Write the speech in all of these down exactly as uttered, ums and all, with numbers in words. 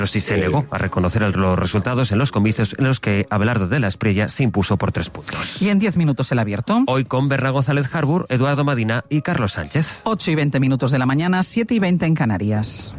Pero sí se negó a reconocer los resultados en los comicios en los que Abelardo de la Espriella se impuso por tres puntos. Y en diez minutos el abierto. Hoy con Berna González Harbour, Eduardo Madina y Carlos Sánchez. ocho y veinte minutos de la mañana, siete y veinte en Canarias.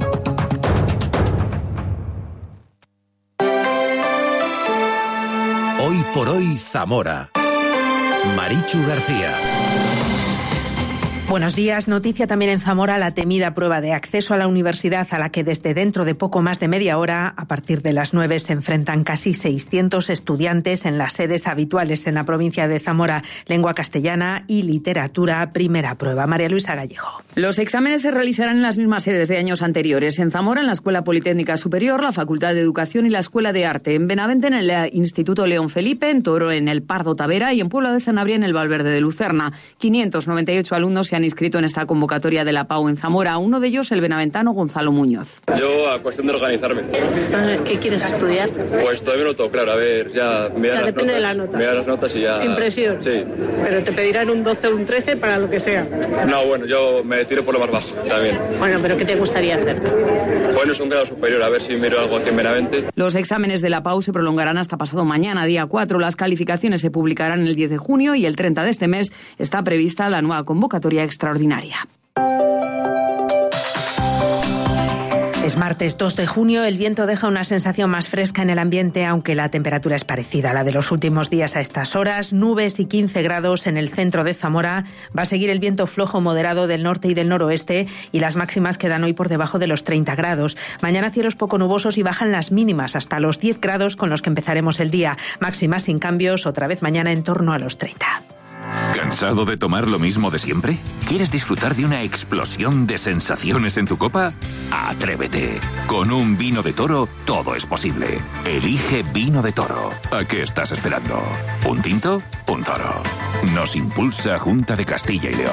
Hoy por hoy Zamora. Marichu García. Buenos días. Noticia también en Zamora la temida prueba de acceso a la universidad a la que desde dentro de poco más de media hora, a partir de las nueve, se enfrentan casi seiscientos estudiantes en las sedes habituales en la provincia de Zamora. Lengua castellana y literatura, primera prueba. María Luisa Gallego. Los exámenes se realizarán en las mismas sedes de años anteriores. En Zamora, en la Escuela Politécnica Superior, la Facultad de Educación y la Escuela de Arte. En Benavente, en el Instituto León Felipe. En Toro, en el Pardo Tavera. Y en Puebla de Sanabria, en el Valverde de Lucerna. quinientos noventa y ocho alumnos se han inscrito en esta convocatoria de la P A U en Zamora. Uno de ellos, el benaventano Gonzalo Muñoz. Yo, a cuestión de organizarme. ¿Qué quieres estudiar? Pues todavía no lo tengo claro. A ver, ya... O sea, depende notas, de la nota. Mirar las notas y ya... Sin presión. Sí. Pero te pedirán un doce o un trece para lo que sea. No, bueno, yo me tiro por lo más bajo también. Bueno, pero ¿qué te gustaría hacer? Bueno, es un grado superior. A ver si miro algo aquí en Benavente. Los exámenes de la P A U se prolongarán hasta pasado mañana, día cuatro. Las calificaciones se publicarán el diez de junio y el treinta de este mes está prevista la nueva convocatoria extraordinaria. Es martes dos de junio, el viento deja una sensación más fresca en el ambiente, aunque la temperatura es parecida a la de los últimos días a estas horas. Nubes y quince grados en el centro de Zamora. Va a seguir el viento flojo moderado del norte y del noroeste y las máximas quedan hoy por debajo de los treinta grados. Mañana cielos poco nubosos y bajan las mínimas hasta los diez grados con los que empezaremos el día. Máximas sin cambios, otra vez mañana en torno a los treinta. ¿Cansado de tomar lo mismo de siempre? ¿Quieres disfrutar de una explosión de sensaciones en tu copa? ¡Atrévete! Con un vino de Toro todo es posible. Elige Vino de Toro. ¿A qué estás esperando? ¿Un tinto? Un Toro. Nos impulsa Junta de Castilla y León.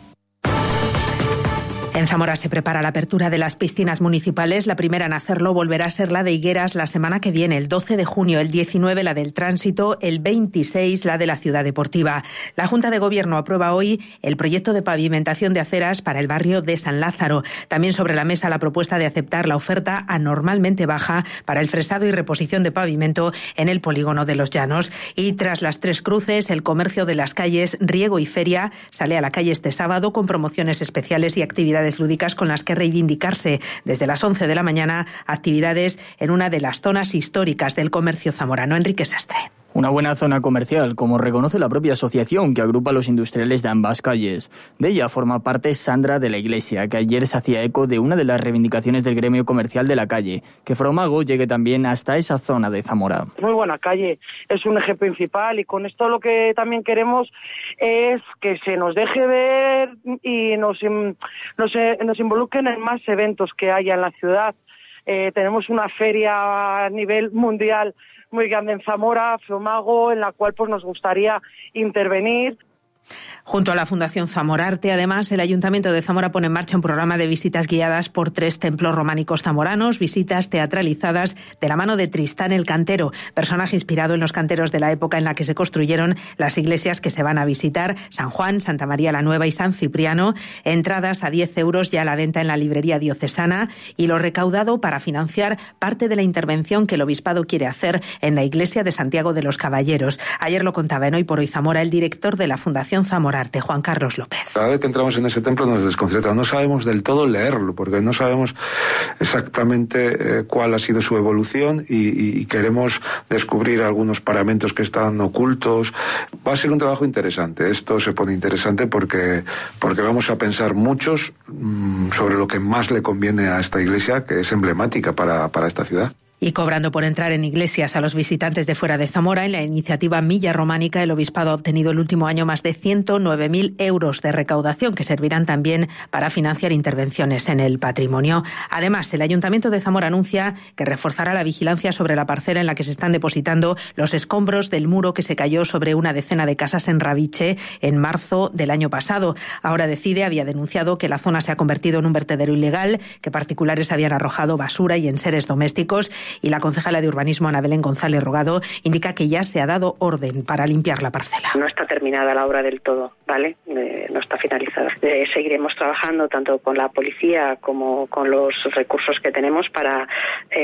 En Zamora se prepara la apertura de las piscinas municipales. La primera en hacerlo volverá a ser la de Higueras la semana que viene, el doce de junio, el diecinueve la del Tránsito, el veintiséis la de la Ciudad Deportiva. La Junta de Gobierno aprueba hoy el proyecto de pavimentación de aceras para el barrio de San Lázaro. También sobre la mesa la propuesta de aceptar la oferta anormalmente baja para el fresado y reposición de pavimento en el polígono de Los Llanos. Y tras las tres cruces, el comercio de las calles Riego y Feria sale a la calle este sábado con promociones especiales y actividades lúdicas con las que reivindicarse. Desde las once de la mañana, actividades en una de las zonas históricas del comercio zamorano. Enrique Sastre. Una buena zona comercial, como reconoce la propia asociación que agrupa a los industriales de ambas calles. De ella forma parte Sandra de la Iglesia, que ayer se hacía eco de una de las reivindicaciones del gremio comercial de la calle, que Fromago llegue también hasta esa zona de Zamora. Muy buena calle, es un eje principal y con esto lo que también queremos es que se nos deje ver y nos, nos, nos involucren en más eventos que haya en la ciudad. Eh, tenemos una feria a nivel mundial muy grande en Zamora, Fromago, en la cual pues nos gustaría intervenir. Junto a la Fundación Zamorarte, además, el Ayuntamiento de Zamora pone en marcha un programa de visitas guiadas por tres templos románicos zamoranos, visitas teatralizadas de la mano de Tristán el Cantero, personaje inspirado en los canteros de la época en la que se construyeron las iglesias que se van a visitar, San Juan, Santa María la Nueva y San Cipriano. Entradas a diez euros ya a la venta en la librería diocesana y lo recaudado para financiar parte de la intervención que el Obispado quiere hacer en la iglesia de Santiago de los Caballeros. Ayer lo contaba en Hoy por Hoy Zamora el director de la Fundación Zamorarte, Juan Carlos López. Cada vez que entramos en ese templo nos desconcerta. No sabemos del todo leerlo, porque no sabemos exactamente eh, cuál ha sido su evolución y, y, y queremos descubrir algunos paramentos que están ocultos. Va a ser un trabajo interesante. Esto se pone interesante porque, porque vamos a pensar muchos mmm, sobre lo que más le conviene a esta iglesia, que es emblemática para, para esta ciudad. Y cobrando por entrar en iglesias a los visitantes de fuera de Zamora, en la iniciativa Milla Románica, el Obispado ha obtenido el último año más de ciento nueve mil euros de recaudación que servirán también para financiar intervenciones en el patrimonio. Además, el Ayuntamiento de Zamora anuncia que reforzará la vigilancia sobre la parcela en la que se están depositando los escombros del muro que se cayó sobre una decena de casas en Rabiche en marzo del año pasado. Ahora Decide había denunciado que la zona se ha convertido en un vertedero ilegal, que particulares habían arrojado basura y enseres domésticos Y la concejala de Urbanismo, Ana Belén González Rogado, indica que ya se ha dado orden para limpiar la parcela. No está terminada la obra del todo, ¿vale? Eh, no está finalizada. Eh, seguiremos trabajando tanto con la policía como con los recursos que tenemos para eh,